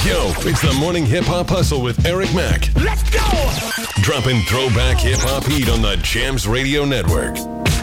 Yo, it's the Morning Hip Hop Hustle with Eric Mack. Let's go! Dropping throwback hip hop heat on the Jams Radio Network.